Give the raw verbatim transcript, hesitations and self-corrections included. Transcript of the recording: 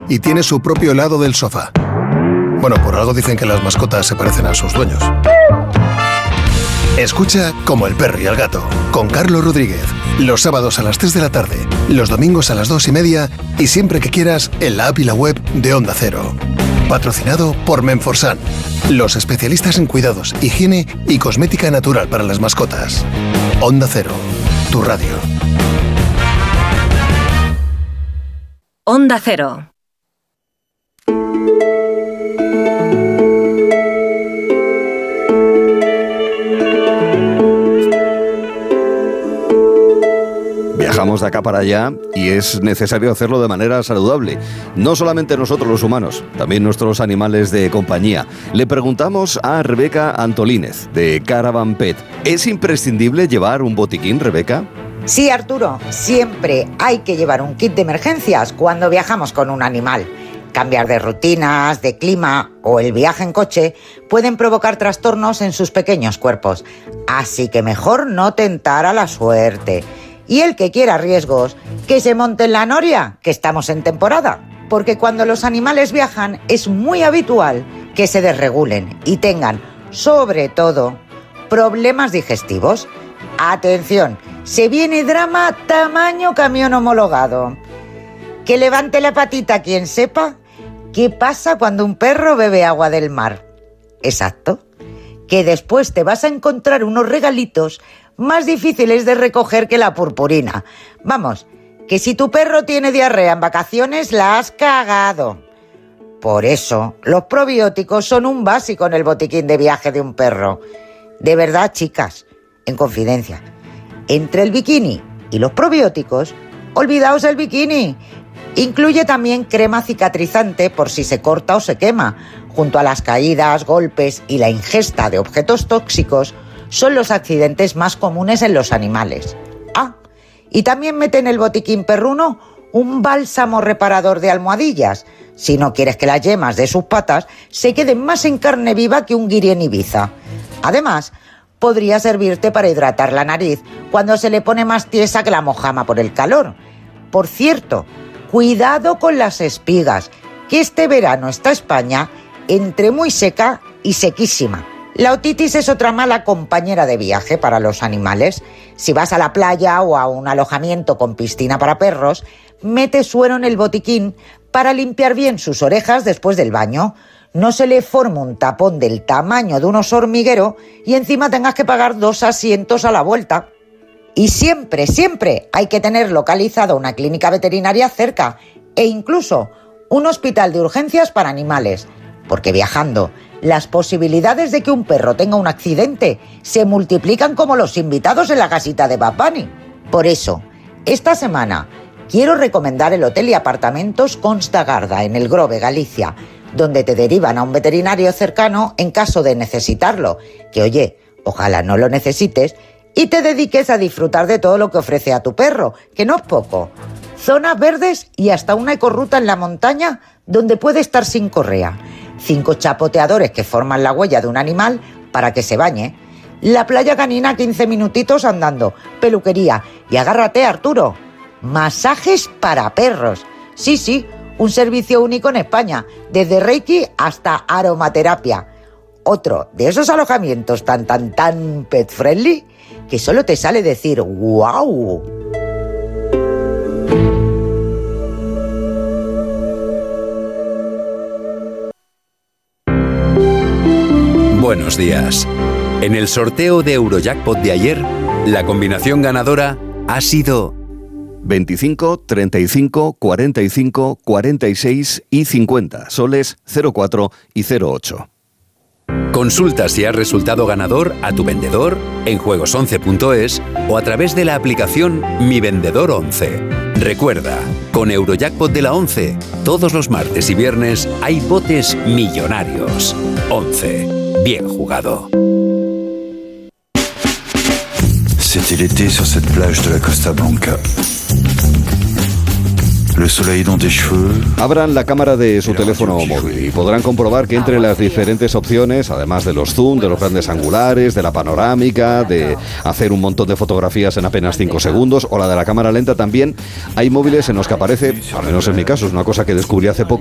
y tiene su propio lado del sofá. Bueno, por algo dicen que las mascotas se parecen a sus dueños. Escucha Como el perro y el gato, con Carlos Rodríguez. Los sábados a las tres de la tarde, los domingos a las dos y media y siempre que quieras en la app y la web de Onda Cero. Patrocinado por Menforsan, los especialistas en cuidados, higiene y cosmética natural para las mascotas. Onda Cero, tu radio. Onda Cero. Viajamos de acá para allá y es necesario hacerlo de manera saludable. No solamente nosotros los humanos, también nuestros animales de compañía. Le preguntamos a Rebeca Antolínez, de Caravan Pet. ¿Es imprescindible llevar un botiquín, Rebeca? Sí, Arturo, siempre hay que llevar un kit de emergencias cuando viajamos con un animal. Cambiar de rutinas, de clima o el viaje en coche pueden provocar trastornos en sus pequeños cuerpos. Así que mejor no tentar a la suerte. Y el que quiera riesgos, que se monte en la noria, que estamos en temporada. Porque cuando los animales viajan es muy habitual que se desregulen y tengan, sobre todo, problemas digestivos. Atención, se viene drama tamaño camión homologado. Que levante la patita quien sepa qué pasa cuando un perro bebe agua del mar. Exacto, que después te vas a encontrar unos regalitos más difíciles de recoger que la purpurina. Vamos, que si tu perro tiene diarrea en vacaciones, la has cagado. Por eso, los probióticos son un básico en el botiquín de viaje de un perro. De verdad, chicas, en confidencia, entre el bikini y los probióticos, olvidaos el bikini. Incluye también crema cicatrizante por si se corta o se quema. Junto a las caídas, golpes y la ingesta de objetos tóxicos, son los accidentes más comunes en los animales. Ah, y también mete en el botiquín perruno un bálsamo reparador de almohadillas, si no quieres que las yemas de sus patas se queden más en carne viva que un guiri en Ibiza. Además, podría servirte para hidratar la nariz cuando se le pone más tiesa que la mojama por el calor. Por cierto, cuidado con las espigas, que este verano está España entre muy seca y sequísima. La otitis es otra mala compañera de viaje para los animales. Si vas a la playa o a un alojamiento con piscina para perros, mete suero en el botiquín para limpiar bien sus orejas después del baño. No se le forma un tapón del tamaño de un oso hormiguero y encima tengas que pagar dos asientos a la vuelta. Y siempre, siempre hay que tener localizada una clínica veterinaria cerca e incluso un hospital de urgencias para animales, porque viajando, las posibilidades de que un perro tenga un accidente se multiplican como los invitados en la casita de Bad Bunny. Por eso, esta semana quiero recomendar el hotel y apartamentos Consta Garda en el Grove, Galicia, donde te derivan a un veterinario cercano en caso de necesitarlo, que oye, ojalá no lo necesites, y te dediques a disfrutar de todo lo que ofrece a tu perro, que no es poco. Zonas verdes y hasta una ecorruta en la montaña donde puede estar sin correa. Cinco chapoteadores que forman la huella de un animal para que se bañe. La playa canina quince minutitos andando. Peluquería. Y agárrate, Arturo, masajes para perros. Sí, sí, un servicio único en España, desde Reiki hasta aromaterapia. Otro de esos alojamientos tan, tan, tan pet friendly que solo te sale decir ¡guau! Buenos días. En el sorteo de Eurojackpot de ayer, la combinación ganadora ha sido veinticinco, treinta y cinco, cuarenta y cinco, cuarenta y seis y cincuenta, soles cero cuatro y cero ocho. Consulta si has resultado ganador a tu vendedor en juegos once punto es o a través de la aplicación Mi Vendedor once. Recuerda, con Eurojackpot de la once, todos los martes y viernes hay botes millonarios. once. Bien jugado. C'était l'été sur cette plage de la Costa Blanca. Le soleil dans tes cheveux. Abran la cámara de su teléfono móvil y podrán comprobar que entre las diferentes opciones, además de los zoom, de los grandes angulares, de la panorámica, de hacer un montón de fotografías en apenas cinco segundos o la de la cámara lenta también, hay móviles en los que aparece, al menos en mi caso, es una cosa que descubrí hace poco,